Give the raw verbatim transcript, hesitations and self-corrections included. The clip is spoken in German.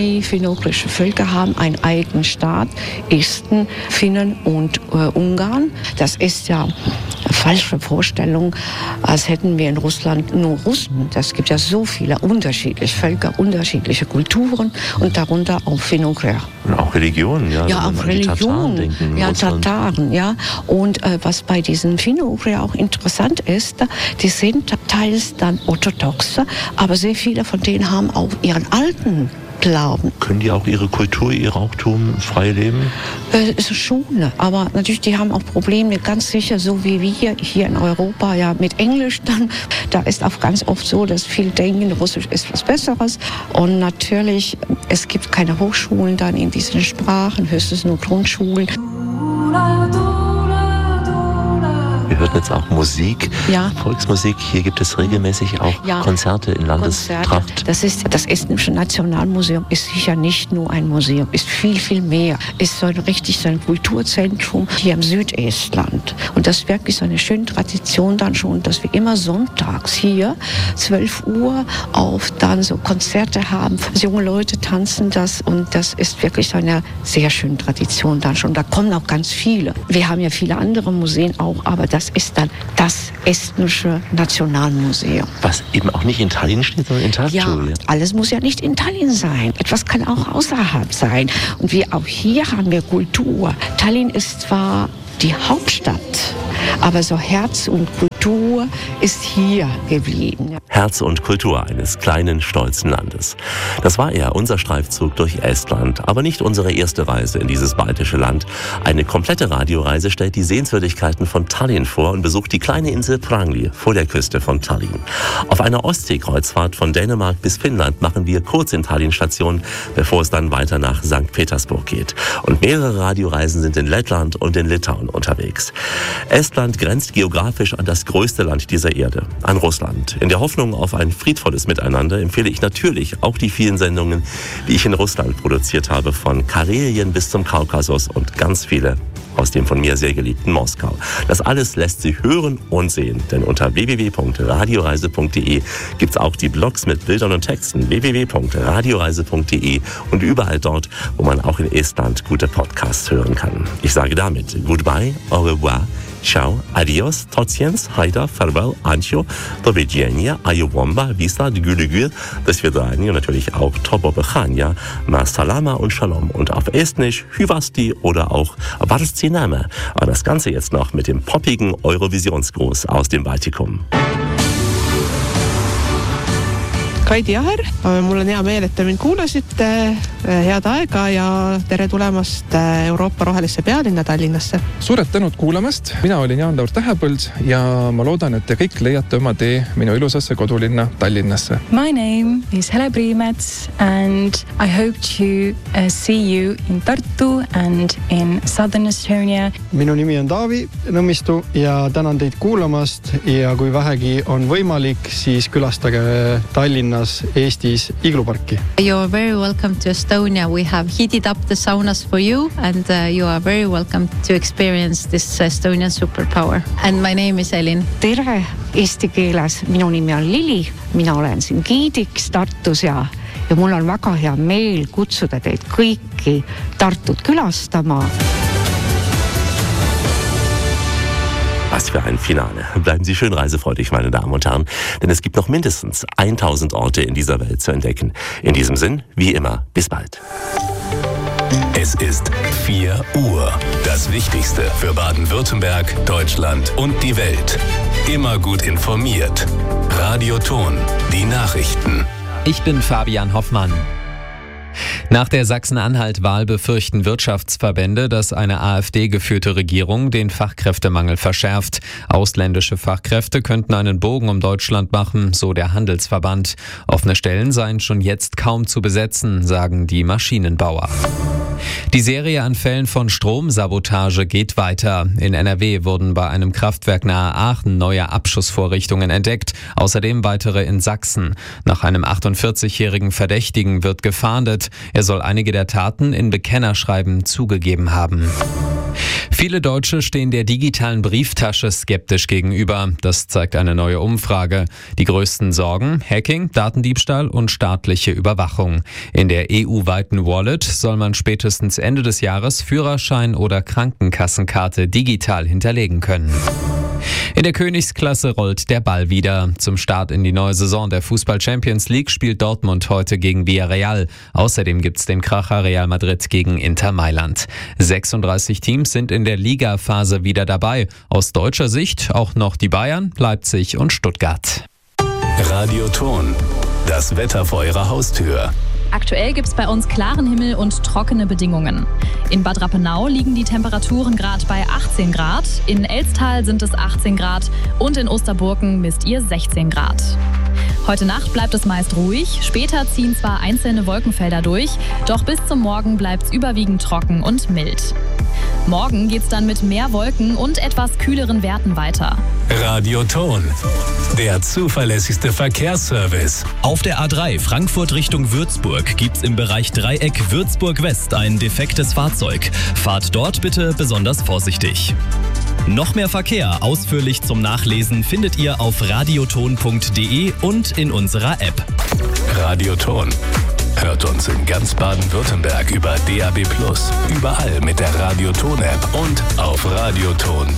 drei finno-ugrische Völker haben einen eigenen Staat, Esten, Finnen und äh, Ungarn. Das ist ja eine falsche Vorstellung, als hätten wir in Russland nur Russen. Es gibt ja so viele unterschiedliche Völker, unterschiedliche Kulturen und darunter auch Finno-Ugrier. Und auch Religionen, ja. Ja, auch Religionen, denken, ja, Russland. Tataren, ja. Und äh, was bei diesen Finno-Ugrier auch interessant ist, die sind teils dann orthodoxe, aber sehr viele von denen haben auch ihren alten Glauben. Können die auch ihre Kultur, ihr Brauchtum frei leben? Äh, ist schon, aber natürlich, die haben auch Probleme, ganz sicher, so wie wir hier in Europa, ja, mit Englisch dann. Da ist auch ganz oft so, dass viele denken, Russisch ist was Besseres. Und natürlich, es gibt keine Hochschulen dann in diesen Sprachen, höchstens nur Grundschulen. Wir hörten jetzt auch Musik, ja. Volksmusik. Hier gibt es regelmäßig auch ja. Konzerte in Landestracht. Konzerte. Das ist das Estnische Nationalmuseum ist sicher nicht nur ein Museum, ist viel, viel mehr. Ist so ein richtig so ein Kulturzentrum hier im Südestland. Und das ist wirklich so eine schöne Tradition dann schon, dass wir immer sonntags hier zwölf Uhr auf dann so Konzerte haben. Junge Leute tanzen das und das ist wirklich so eine sehr schöne Tradition dann schon. Da kommen auch ganz viele. Wir haben ja viele andere Museen auch, aber das ist dann das Estnische Nationalmuseum. Was eben auch nicht in Tallinn steht, sondern in Tartu. Ja, alles muss ja nicht in Tallinn sein. Etwas kann auch außerhalb sein. Und wir auch hier haben wir Kultur. Tallinn ist zwar die Hauptstadt, aber so Herz und Kultur ist hier geblieben. Herz und Kultur eines kleinen, stolzen Landes. Das war eher unser Streifzug durch Estland, aber nicht unsere erste Reise in dieses baltische Land. Eine komplette Radioreise stellt die Sehenswürdigkeiten von Tallinn vor und besucht die kleine Insel Prangli vor der Küste von Tallinn. Auf einer Ostseekreuzfahrt von Dänemark bis Finnland machen wir kurz in Tallinn Station, bevor es dann weiter nach Sankt Petersburg geht. Und mehrere Radioreisen sind in Lettland und in Litauen unterwegs. Estland grenzt geografisch an das größte Land dieser Erde, an Russland. In der Hoffnung auf ein friedvolles Miteinander empfehle ich natürlich auch die vielen Sendungen, die ich in Russland produziert habe, von Karelien bis zum Kaukasus und ganz viele aus dem von mir sehr geliebten Moskau. Das alles lässt sich hören und sehen, denn unter w w w punkt radioreise punkt de gibt es auch die Blogs mit Bildern und Texten, w w w punkt radioreise punkt de und überall dort, wo man auch in Estland gute Podcasts hören kann. Ich sage damit goodbye, au revoir, ciao, adios, tociens, haida, farewell, ancho, do widzenia, ayowomba, vista, gülügül, do svidania und natürlich auch tobo bechania, ma salama und shalom und auf Estnisch hyvasti oder auch varziname. Aber das Ganze jetzt noch mit dem poppigen Eurovisionsgruß aus dem Baltikum. Kaidi Jaher, mul on hea meel, et te mind kuulasite, head aega ja tere tulemast Euroopa rohelisse pealinna Tallinnasse. Suured tänud kuulamast, mina olin Jaan-Laur Tähepõld ja ma loodan, et te kõik leiate oma tee minu ilusasse kodulinna Tallinnasse. My name is Hele Priimets and I hope to uh, see you in Tartu and in Southern Estonia. Minu nimi on Taavi Nõmmistu ja tänan teid kuulamast ja kui vähegi on võimalik, siis külastage Tallinna Eestis igluparki. You are very welcome to Estonia. We have heated up the saunas for you and uh, you are very welcome to experience this Estonian superpower. And my name is Elin. Tere eesti keeles. Minu nimi on Lili. Mina olen siin giidiks Tartus ja, ja mul on väga hea meel kutsuda teid kõiki Tartut külastama. Was für ein Finale. Bleiben Sie schön reisefreudig, meine Damen und Herren, denn es gibt noch mindestens tausend Orte in dieser Welt zu entdecken. In diesem Sinn, wie immer, bis bald. Es ist vier Uhr. Das Wichtigste für Baden-Württemberg, Deutschland und die Welt. Immer gut informiert. Radio Thon, die Nachrichten. Ich bin Fabian Hoffmann. Nach der Sachsen-Anhalt-Wahl befürchten Wirtschaftsverbände, dass eine AfD-geführte Regierung den Fachkräftemangel verschärft. Ausländische Fachkräfte könnten einen Bogen um Deutschland machen, so der Handelsverband. Offene Stellen seien schon jetzt kaum zu besetzen, sagen die Maschinenbauer. Die Serie an Fällen von Stromsabotage geht weiter. In N R W wurden bei einem Kraftwerk nahe Aachen neue Abschussvorrichtungen entdeckt, außerdem weitere in Sachsen. Nach einem achtundvierzigjährigen Verdächtigen wird gefahndet. Er soll einige der Taten in Bekennerschreiben zugegeben haben. Viele Deutsche stehen der digitalen Brieftasche skeptisch gegenüber. Das zeigt eine neue Umfrage. Die größten Sorgen: Hacking, Datendiebstahl und staatliche Überwachung. In der E U-weiten Wallet soll man spätestens Ende des Jahres Führerschein oder Krankenkassenkarte digital hinterlegen können. In der Königsklasse rollt der Ball wieder. Zum Start in die neue Saison der Fußball Champions League spielt Dortmund heute gegen Villarreal. Außerdem gibt's den Kracher Real Madrid gegen Inter Mailand. sechsunddreißig Teams sind in der Ligaphase wieder dabei. Aus deutscher Sicht auch noch die Bayern, Leipzig und Stuttgart. Radioton. Das Wetter vor Ihrer Haustür. Aktuell gibt es bei uns klaren Himmel und trockene Bedingungen. In Bad Rappenau liegen die Temperaturen gerade bei achtzehn Grad, in Elstal sind es achtzehn Grad und in Osterburken misst ihr sechzehn Grad. Heute Nacht bleibt es meist ruhig, später ziehen zwar einzelne Wolkenfelder durch, doch bis zum Morgen bleibt es überwiegend trocken und mild. Morgen geht's dann mit mehr Wolken und etwas kühleren Werten weiter. Radioton, der zuverlässigste Verkehrsservice. Auf der A drei Frankfurt Richtung Würzburg gibt's im Bereich Dreieck Würzburg West ein defektes Fahrzeug. Fahrt dort bitte besonders vorsichtig. Noch mehr Verkehr ausführlich zum Nachlesen findet ihr auf radioton punkt de und in unserer App. Radioton. Hört uns in ganz Baden-Württemberg über D A B plus, überall mit der Radioton-App und auf radioton